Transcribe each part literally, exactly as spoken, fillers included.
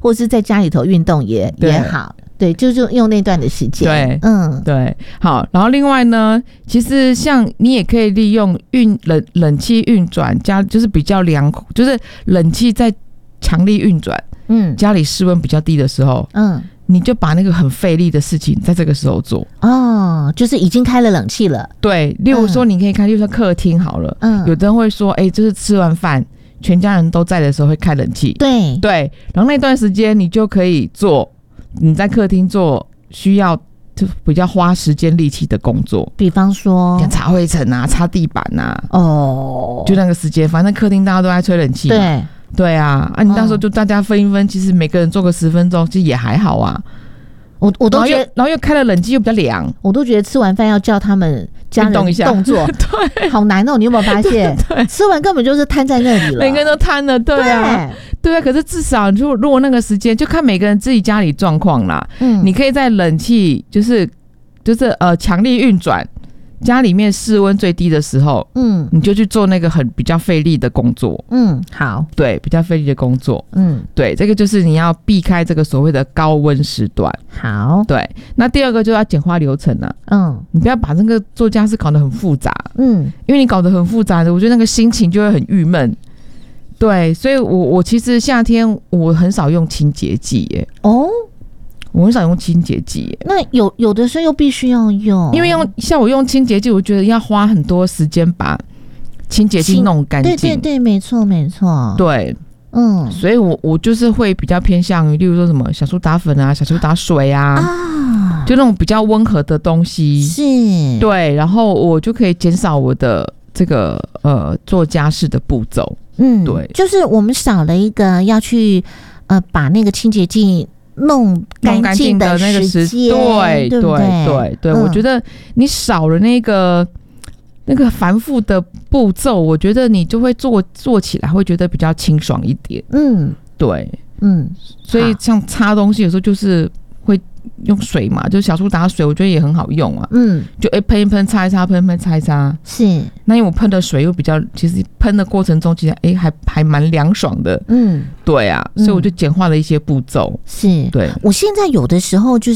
或是在家里头运动也也好。对，就是用那段的时间。 对， 嗯， 对，好。然后另外呢，其实像你也可以利用运冷冷气运转，加就是比较凉，就是冷气在强力运转，嗯，家里室温比较低的时候，嗯，你就把那个很费力的事情在这个时候做。 哦，就是已经开了冷气了。 对，例如说你可以开，例如说客厅好了，嗯，有的人会说，哎、欸，就是吃完饭全家人都在的时候会开冷气。 对对，然后那段时间你就可以做。你在客厅做需要就比较花时间力气的工作， 比方说擦灰尘啊、擦地板啊， 哦， 就那个时间，反正客厅大家都在吹冷气嘛，对对啊，啊，你到时候就大家分一分，其实每个人做个十分钟，其实也还好啊。我我都觉得，然后又，然后又开了冷气，又比较凉， 我都觉得吃完饭要叫他们家人动一下动作， 对， 好难哦。你有没有发现？对对，吃完根本就是瘫在那里了， 每个人都瘫了，对啊。对对啊，可是至少如果如果那个时间就看每个人自己家里状况啦，嗯，你可以在冷气就是就是呃强力运转，家里面室温最低的时候，嗯，你就去做那个很比较费力的工作，嗯，好，对，比较费力的工作，嗯，对，这个就是你要避开这个所谓的高温时段， 好， 对，那第二个就要简化流程啊，嗯，你不要把这个做家事搞得很复杂，嗯，因为你搞得很复杂的，我觉得那个心情就会很郁闷。对，所以我我其实夏天我很少用清洁剂耶。哦，我很少用清洁剂耶。 那有有的时候又必须要用， 因为用像我用清洁剂，我觉得要花很多时间把清洁剂弄干净。 对对对，没错没错。 对，嗯，所以我我就是会比较偏向于，例如说什么小苏打粉啊、小苏打水啊，啊就那种比较温和的东西。 是， 对，然后我就可以减少我的这个呃做家事的步骤。 嗯，对，就是我们少了一个要去呃把那个清洁剂弄干净的那个时间， 对对对对对，嗯、我觉得你少了那个那个繁复的步骤，我觉得你就会做做起来会觉得比较清爽一点。嗯，对，嗯，所以像擦东西有时候就是会用水嘛，就是小苏打水，我觉得也很好用啊。嗯，就哎喷一喷，擦一擦，喷一喷，擦一擦。 是， 那因为我喷的水又比较，其实喷的过程中其实哎还还蛮凉爽的。嗯，对啊，所以我就简化了一些步骤。 是， 对， 我现在有的时候就是。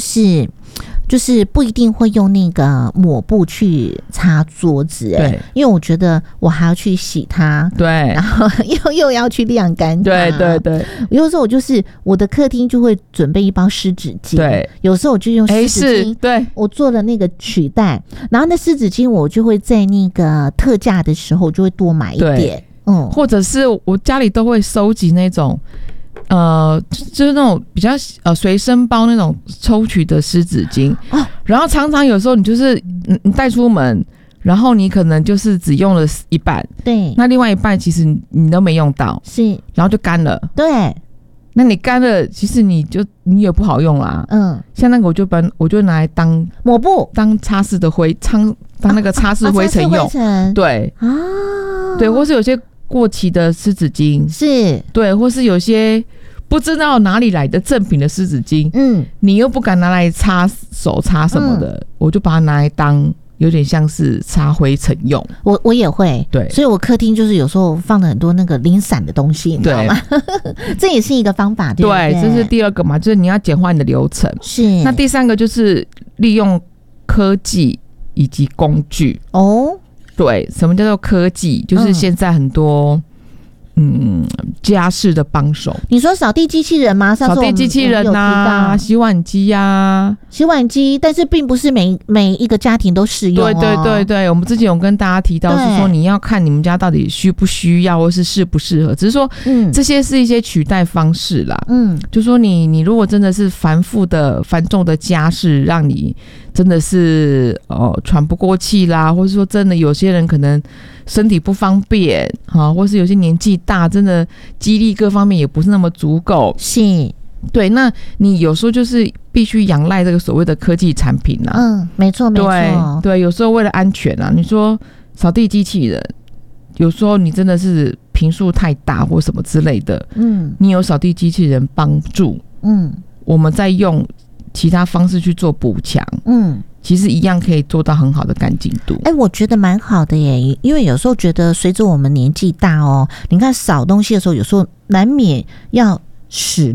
就是不一定会用那个抹布去擦桌子，哎，对，因为我觉得我还要去洗它， 对， 然后又又要去晾干它， 对对对。 有时候我就是我的客厅就会准备一包湿纸巾， 对， 有时候我就用湿纸巾， 对， 我做了那个取代，然后那湿纸巾我就会在那个特价的时候就会多买一点， 嗯，或者是我家里都会收集那种。呃，就是那种比较呃随身包那种抽取的湿纸巾，哦，然后常常有时候你就是你你带出门，然后你可能就是只用了一半， 对， 那另外一半其实你都没用到， 是， 然后就干了， 对， 那你干了，其实你就你也不好用啦，嗯，像那个我就把我就拿来当抹布，当擦拭的灰，当当那个擦拭灰尘用，啊、对啊，对，或是有些。过期的湿纸巾是对，或是有些不知道哪里来的正品的湿纸巾，嗯，你又不敢拿来擦手擦什么的，嗯、我就把它拿来当有点像是擦灰尘用。 我我也会， 对， 所以我客厅就是有时候放了很多那个零散的东西，你知道吗？这也是一个方法，对不对？ 对，这是第二个嘛，就是你要简化你的流程。 是， 那第三个就是利用科技以及工具哦。对，什么叫做科技？就是现在很多 嗯, 嗯家事的帮手。 你说扫地机器人吗？ 扫地机器人啊，洗碗机啊， 洗碗机，但是并不是每每一个家庭都适用、哦。 对对对对，我们之前有跟大家提到是说，你要看你们家到底需不需要，或是适不适合。只是说，嗯，这些是一些取代方式啦。嗯，就说你你如果真的是繁复的繁重的家事，让你真的是呃喘不过气啦，或是说真的有些人可能身体不方便啊，或是有些年纪大，真的肌力各方面也不是那么足够， 是， 对，那你有时候就是必须仰赖这个所谓的科技产品啦。 嗯，没错没错， 对对，有时候为了安全啊，你说扫地机器人，有时候你真的是坪数太大或什么之类的，嗯，你有扫地机器人帮助，嗯，我们再用其他方式去做补强，嗯，其实一样可以做到很好的干净度。 哎、欸，我觉得蛮好的耶，因为有时候觉得随着我们年纪大哦，你看扫东西的时候，有时候难免要使